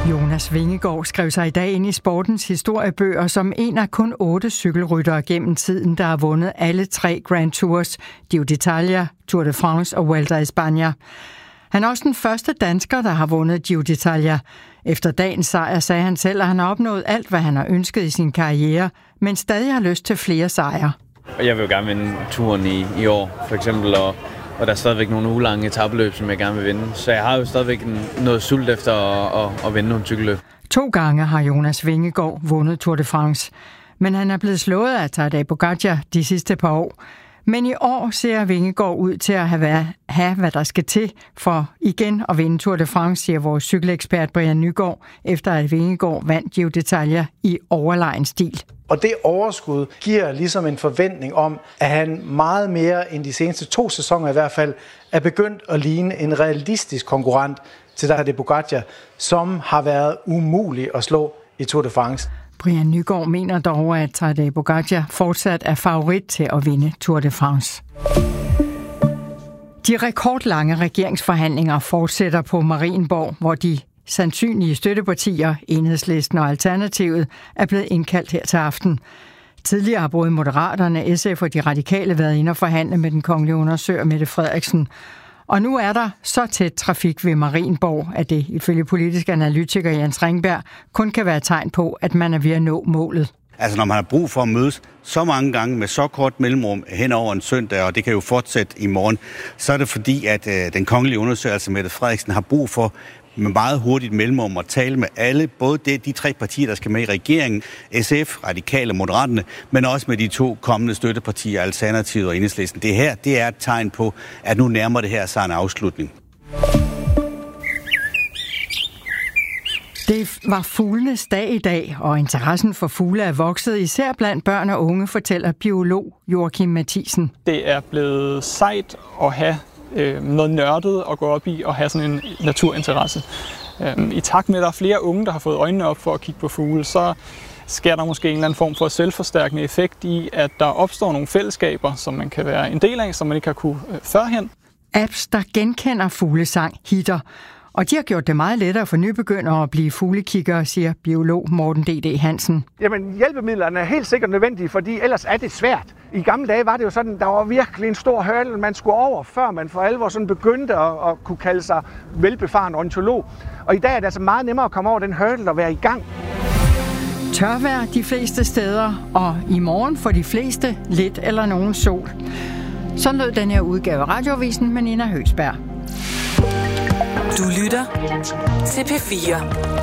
Jonas Vingegaard skrev sig i dag ind i sportens historiebøger som en af kun 8 cykelryttere gennem tiden, der har vundet alle 3 Grand Tours, Giro d'Italia, Tour de France og Vuelta a España. Han er også den første dansker, der har vundet Giro d'Italia. Efter dagens sejr sagde han selv, at han har opnået alt, hvad han har ønsket i sin karriere, men stadig har lyst til flere sejre. Jeg vil jo gerne vinde turen i år, for eksempel, og der er stadigvæk nogle ugelange etapeløb, som jeg gerne vil vinde. Så jeg har jo stadigvæk noget sult efter at vinde nogle cykelløb. 2 gange har Jonas Vingegaard vundet Tour de France, men han er blevet slået af Tadej Pogačar de sidste par år. Men i år ser Vingegaard ud til at have, hvad der skal til for igen at vinde Tour de France, siger vores cykelekspert Brian Nygaard, efter at Vingegaard vandt Giro d'Italia i overlegen stil. Og det overskud giver ligesom en forventning om, at han meget mere end de seneste 2 sæsoner i hvert fald er begyndt at ligne en realistisk konkurrent til Tadej Pogačar, som har været umulig at slå i Tour de France. Brian Nygaard mener dog, at Tadej Pogačar fortsat er favorit til at vinde Tour de France. De rekordlange regeringsforhandlinger fortsætter på Marienborg, hvor de sandsynlige støttepartier, Enhedslisten og Alternativet, er blevet indkaldt her til aften. Tidligere har både Moderaterne, SF og de radikale været inde og forhandle med den kongelige undersøger Mette Frederiksen. Og nu er der så tæt trafik ved Marienborg, at det ifølge politisk analytiker Jens Ringberg kun kan være tegn på, at man er ved at nå målet. Altså når man har brug for at mødes så mange gange med så kort mellemrum hen over en søndag, og det kan jo fortsætte i morgen, så er det fordi, at den kongelige undersøger, altså Mette Frederiksen, har brug for med meget hurtigt mellemrum at tale med alle, både de 3 partier, der skal med i regeringen, SF, Radikale, Moderaterne, men også med de 2 kommende støttepartier, Alternativet og Enhedslisten. Det her, det er et tegn på, at nu nærmer det her sig en afslutning. Det var fuglenes dag i dag, og interessen for fugle er vokset, især blandt børn og unge, fortæller biolog Joachim Mathisen. Det er blevet sejt at have noget nørdet at gå op i og have sådan en naturinteresse. I takt med, at der er flere unge, der har fået øjnene op for at kigge på fugle, så sker der måske en eller anden form for selvforstærkende effekt i, at der opstår nogle fællesskaber, som man kan være en del af, som man ikke har kunne førhen. Apps, der genkender fuglesang, hitter. Og de har gjort det meget lettere for nybegyndere at blive fuglekiggere, siger biolog Morten D.D. Hansen. Jamen, hjælpemidlerne er helt sikkert nødvendige, fordi ellers er det svært. I gamle dage var det jo sådan, der var virkelig en stor hurdle, man skulle over, før man for alvor sådan begyndte at kunne kalde sig velbefaren ornitolog. Og i dag er det altså meget nemmere at komme over den hurdle og være i gang. Tørvejr de fleste steder, og i morgen for de fleste lidt eller nogen sol. Så lød den her udgave af Radioavisen med Nina Høgsberg. Du lytter til P4.